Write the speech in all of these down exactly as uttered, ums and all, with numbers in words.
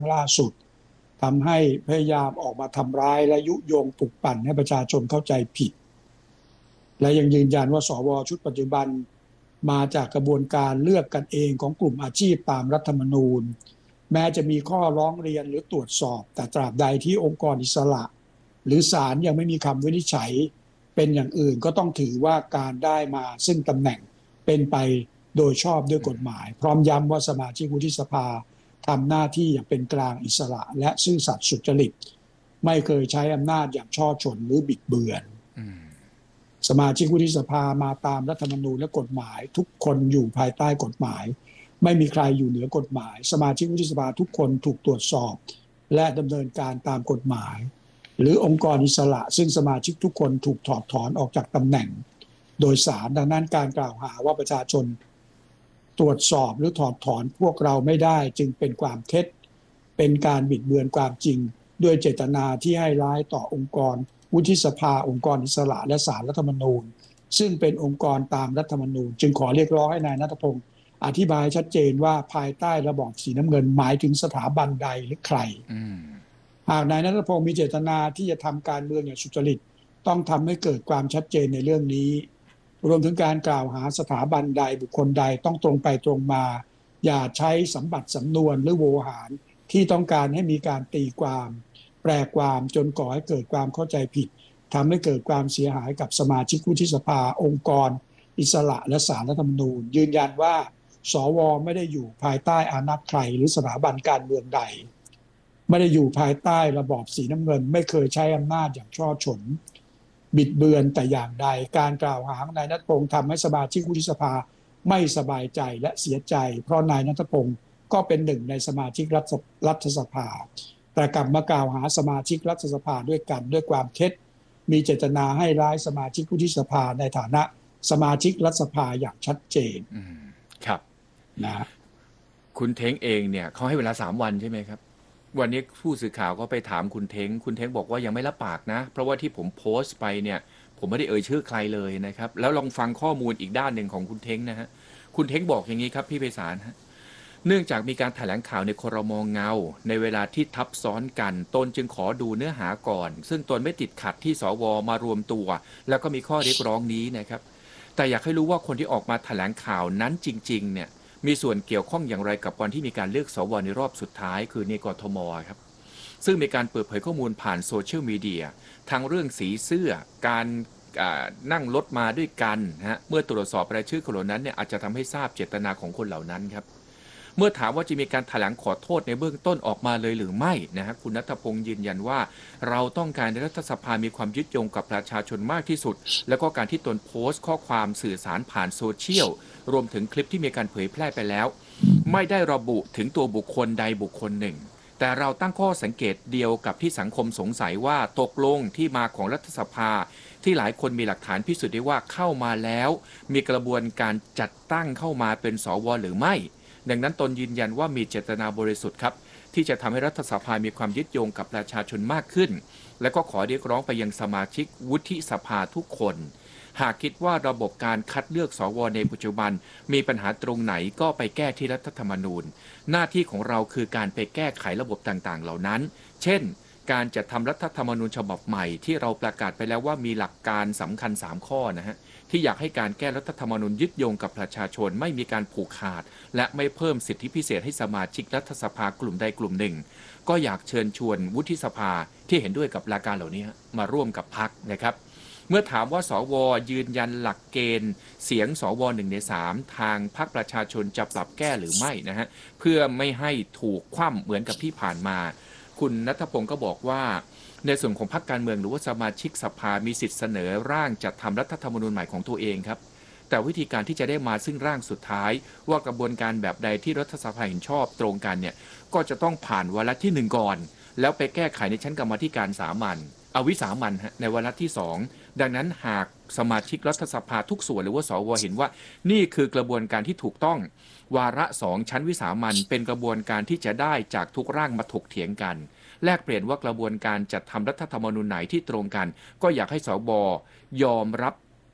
ล่าสุดทำให้พยายามออกมาทำร้ายและยุยงปลุกปั่นให้ประชาชนเข้าใจผิดและยังยืนยันว่าสวชุดปัจจุบันมาจากกระบวนการเลือกกันเองของกลุ่มอาชีพตามรัฐธรรมนูญแม้จะมีข้อร้องเรียนหรือตรวจสอบแต่ตราบใดที่องค์กรอิสระหรือศาลยังไม่มีคำวินิจฉัยเป็นอย่างอื่นก็ต้องถือว่าการได้มาซึ่งตำแหน่งเป็นไปโดยชอบด้วยกฎหมายพร้อมย้ำว่าสมาชิกวุฒิสภาทำหน้าที่อย่างเป็นกลางอิสระและซื่อสัตย์สุจริตไม่เคยใช้อำนาจอย่างช่อฉนหรือบิดเบือนสมาชิกวุฒิสภามาตามรัฐธรรมนูญและกฎหมายทุกคนอยู่ภายใต้กฎหมายไม่มีใครอยู่เหนือกฎหมายสมาชิกวุฒิสภาทุกคนถูกตรวจสอบและดำเนินการตามกฎหมายหรือองค์กรอิสระซึ่งสมาชิกทุกคนถูกถอดถอนออกจากตำแหน่งโดยศาลดังนั้นการกล่าวหาว่าประชาชนตรวจสอบหรือถอดถอนพวกเราไม่ได้จึงเป็นความเท็จเป็นการบิดเบือนความจริงด้วยเจตนาที่ให้ร้ายต่อองค์กรวุฒิสภาองค์กรอิสระและศาลรัฐธรรมนูญซึ่งเป็นองค์กรตามรัฐธรรมนูญจึงขอเรียกร้องให้นายณัฐพงศ์อธิบายชัดเจนว่าภายใต้ระบอบสีน้ำเงินหมายถึงสถาบันใดหรือใครหากนายณัฐพงศ์มีเจตนาที่จะทำการเมืองอย่างสุจริตต้องทำให้เกิดความชัดเจนในเรื่องนี้รวมถึงการกล่าวหาสถาบันใดบุคคลใดต้องตรงไปตรงมาอย่าใช้สัมบัติสำนวนหรือโวหารที่ต้องการให้มีการตีความแปลความจนก่อให้เกิดความเข้าใจผิดทำให้เกิดความเสียหายกับสมาชิกวุฒิสภาองค์กรอิสระและศาลรัฐธรรมนูญยืนยันว่าสวไม่ได้อยู่ภายใต้อานัตใครหรือสถาบันการเมืองใดไม่ได้อยู่ภายใต้ระบอบสีน้ำเงินไม่เคยใช้อำนาจอย่างช่อฉนบิดเบือนแต่อย่างใดการกล่าวหาของนายณัฐพงศ์ทำให้สมาชิกวุฒิสภาไม่สบายใจและเสียใจเพราะนายณัฐพงศ์ก็เป็นหนึ่งในสมาชิกรัฐสภาแต่กลับมากล่าวหาสมาชิกรัฐสภาด้วยกันด้วยความเท็จมีเจตนาให้ร้ายสมาชิกวุฒิสภาในฐานะสมาชิกรัฐสภาอย่างชัดเจนครับนะคุณเท้งเองเนี่ยเขาให้เวลาสามวันใช่ไหมครับวันนี้ผู้สื่อข่าวก็ไปถามคุณเท้งคุณเท้งบอกว่ายังไม่รับปากนะเพราะว่าที่ผมโพสต์ไปเนี่ยผมไม่ได้เอ่ยชื่อใครเลยนะครับแล้วลองฟังข้อมูลอีกด้านหนึ่งของคุณเท้งนะฮะคุณเท้งบอกอย่างนี้ครับพี่ไพศาลฮะเนื่องจากมีการแถลงข่าวในครม.เงาในเวลาที่ทับซ้อนกันตนจึงขอดูเนื้อหาก่อนซึ่งตนไม่ติดขัดที่สวมารวมตัวแล้วก็มีข้อเรียกร้องนี้นะครับแต่อยากให้รู้ว่าคนที่ออกมาแถลงข่าวนั้นจริงๆเนี่ยมีส่วนเกี่ยวข้องอย่างไรกับวันที่มีการเลือกสวในรอบสุดท้ายคือในกทม.ครับซึ่งมีการเปิดเผยข้อมูลผ่านโซเชียลมีเดียทั้งเรื่องสีเสื้อการนั่งรถมาด้วยกันนะฮะเมื่อตรวจสอบรายชื่อคนเหล่านั้นเนี่ยอาจจะทำให้ทราบเจตนาของคนเหล่านั้นครับเมื่อถามว่าจะมีการแถลงขอโทษในเบื้องต้นออกมาเลยหรือไม่นะฮะคุณณัฐพงศ์ยืนยันว่าเราต้องการในรัฐสภามีความยึดโยงกับประชาชนมากที่สุดแล้วก็การที่ตนโพสต์ข้อความสื่อสารผ่านโซเชียลรวมถึงคลิปที่มีการเผยแพร่ไปแล้วไม่ได้ระบุถึงตัวบุคคลใดบุคคลหนึ่งแต่เราตั้งข้อสังเกตเดียวกับที่สังคมสงสัยว่าตกลงที่มาของรัฐสภาที่หลายคนมีหลักฐานพิสูจน์ได้ว่าเข้ามาแล้วมีกระบวนการจัดตั้งเข้ามาเป็นสวหรือไม่ดังนั้นตนยืนยันว่ามีเจตนาบริสุทธิ์ครับที่จะทำให้รัฐสภามีความยึดโยงกับประชาชนมากขึ้นและก็ขอเรียกร้องไปยังสมาชิกวุฒิสภาทุกคนหากคิดว่าระบบการคัดเลือกสวในปัจจุบันมีปัญหาตรงไหนก็ไปแก้ที่รัฐธรรมนูญหน้าที่ของเราคือการไปแก้ไขระบบต่างๆเหล่านั้นเช่นการจัดทำรัฐธรรมนูญฉบับใหม่ที่เราประกาศไปแล้วว่ามีหลักการสำคัญสามข้อนะฮะที่อยากให้การแก้รัฐธรรมนูญยึดโยงกับประชาชนไม่มีการผูกขาดและไม่เพิ่มสิทธิพิเศษให้สมาชิกรัฐสภากลุ่มใดกลุ่มหนึ่งก็อยากเชิญชวนวุฒิสภาที่เห็นด้วยกับหลักการเหล่านี้มาร่วมกับพรรคนะครับเมื่อถามว่าสวยืนยันหลักเกณฑ์เสียงสวหนึ่งในสามทางพรรคประชาชนจะปรับแก้หรือไม่นะฮะเพื่อไม่ให้ถูกคว่ำเหมือนกับที่ผ่านมาคุณณัฐพงศ์ก็บอกว่าในส่วนของพรรคการเมืองหรือว่าสมาชิกสภามีสิทธิเสนอร่างจัดทำรัฐธรรมนูญใหม่ของตัวเองครับแต่วิธีการที่จะได้มาซึ่งร่างสุดท้ายว่ากระบวนการแบบใดที่รัฐสภาเห็นชอบตรงกันเนี่ยก็จะต้องผ่านวาระที่หนึ่งก่อนแล้วไปแก้ไขในชั้นกรรมาธิการสามัญเอาวิสามัญในวาระที่สองดังนั้นหากสมาชิกรัฐสภาทุกส่วนหรือว่าสวเห็นว่านี่คือกระบวนการที่ถูกต้องวาระสองชั้นวิสามัญเป็นกระบวนการที่จะได้จากทุกร่างมาถกเถียงกันแลกเปลี่ยนว่ากระบวนการจัดทำรัฐธรรมนูญไหนที่ตรงกันก็อยากให้สว ยอมรับ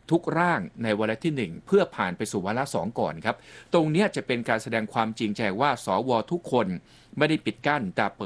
ทุกร่างในวาระที่หนึ่งเพื่อผ่านไปสู่วาระสองก่อนครับตรงนี้จะเป็นการแสดงความจริงใจว่าสวทุกคนไม่ได้ปิดกั้นแต่เปิด